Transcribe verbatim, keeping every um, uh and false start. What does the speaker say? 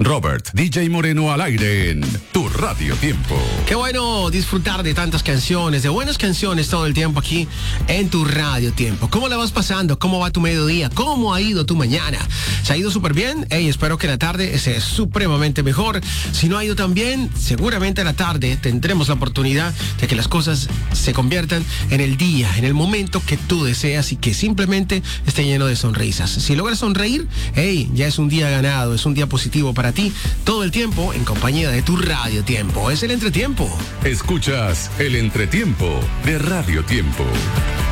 Robert, D J Moreno al aire en Tu Radio Tiempo. Qué bueno disfrutar de tantas canciones, de buenas canciones todo el tiempo aquí en Tu Radio Tiempo. ¿Cómo la vas pasando? ¿Cómo va tu mediodía? ¿Cómo ha ido tu mañana? ¿Se ha ido súper bien? Hey, espero que la tarde sea supremamente mejor. Si no ha ido tan bien, seguramente a la tarde tendremos la oportunidad de que las cosas se conviertan en el día, en el momento que tú deseas y que simplemente esté lleno de sonrisas. Si logras sonreír, hey, ya es un día ganado, es un día positivo para ti, todo el tiempo en compañía de Tu Radio Tiempo. Es el entretiempo. Escuchas el entretiempo de Radio Tiempo.